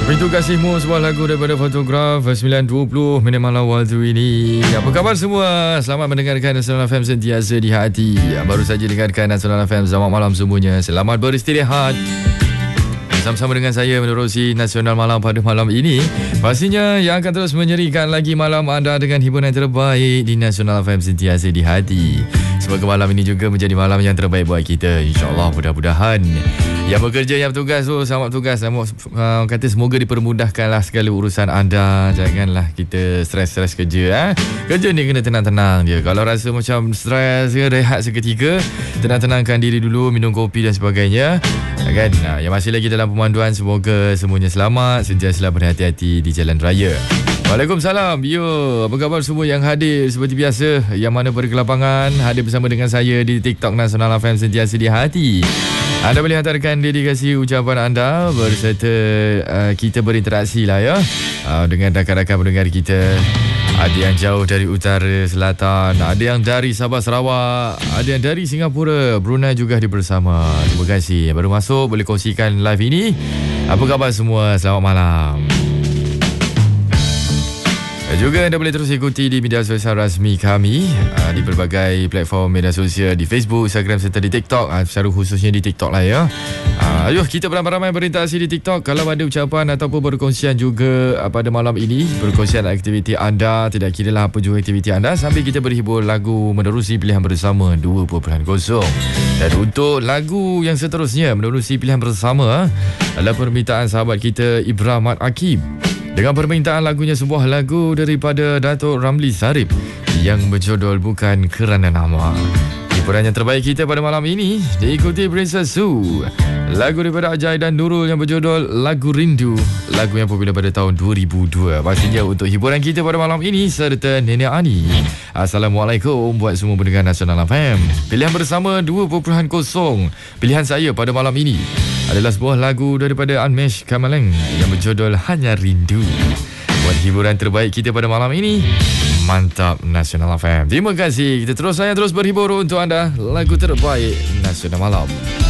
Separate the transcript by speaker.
Speaker 1: Begitu kasihmu, sebuah lagu daripada Photograph 9.20 minit malam waktu ini. Apa khabar semua? Selamat mendengarkan Nasional FM sentiasa di hati. Baru saja dengarkan Nasional FM. Selamat malam semuanya. Selamat beristirahat. Bersama-sama dengan saya menerusi Nasional Malam pada malam ini. Pastinya yang akan terus menyerikan lagi malam anda dengan hiburan terbaik di Nasional FM sentiasa di hati. Semoga malam ini juga menjadi malam yang terbaik buat kita. InsyaAllah, mudah-mudahan. Yang bekerja, yang bertugas, selamat tugas. Kata semoga dipermudahkanlah segala urusan anda. Janganlah kita stres-stres kerja. Kerja ni kena tenang-tenang je. Kalau rasa macam stres, rehat seketika. Tenang-tenangkan diri dulu, minum kopi dan sebagainya. Kan? Yang masih lagi dalam pemanduan, semoga semuanya selamat, sentiasa berhati-hati di jalan raya. Waalaikumsalam. Apa khabar semua yang hadir seperti biasa, yang mana pada ke lapangan, hadir bersama dengan saya di TikTok Nasional FM sentiasa di hati. Anda boleh hantarkan dedikasi ucapan anda berserta kita berinteraksi lah ya, dengan rakan-rakan pendengar kita. Ada yang jauh dari utara, selatan, ada yang dari Sabah, Sarawak, ada yang dari Singapura, Brunei juga bersama. Terima kasih. Yang baru masuk boleh kongsikan live ini. Apa khabar semua? Selamat malam. Juga anda boleh terus ikuti di media sosial rasmi kami, di pelbagai platform media sosial, di Facebook, Instagram serta di TikTok, secara khususnya di TikTok lah ya. Ayuh kita beramai-ramai berinteraksi di TikTok. Kalau ada ucapan ataupun berkongsian juga pada malam ini, berkongsian aktiviti anda, tidak kira lah apa juga aktiviti anda, sambil kita berhibur lagu menerusi pilihan bersama 2.0. Dan untuk lagu yang seterusnya menerusi pilihan bersama adalah permintaan sahabat kita Ibrahim Akib. Dengan permintaan lagunya, sebuah lagu daripada Datuk Ramli Sarip yang berjudul Bukan Kerana Nama. Hiburan yang terbaik kita pada malam ini diikuti Princess Su. Lagu daripada Ajay dan Nurul yang berjudul Lagu Rindu. Lagu yang popular pada tahun 2002. Pastinya untuk hiburan kita pada malam ini serta Nenek Ani. Assalamualaikum buat semua pendengar Nasional FM. Pilihan bersama 2.0. Pilihan saya pada malam ini adalah sebuah lagu daripada Anmesh Kamaleng yang berjudul Hanya Rindu. Buat hiburan terbaik kita pada malam ini, mantap Nasional FM. Terima kasih. Kita terus berhibur untuk anda. Lagu terbaik Nasional Malam.